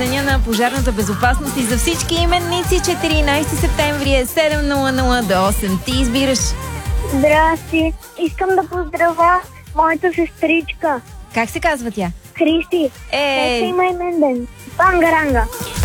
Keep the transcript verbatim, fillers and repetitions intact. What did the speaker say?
Деня на пожарната безопасност и за всички именници. четиринайсети септември е седем нула нула до осем. Ти избираш. Здрасти. Искам да поздравя моята сестричка. Как се казва тя? Христи. Е, Днес има имен ден. Пангаранга.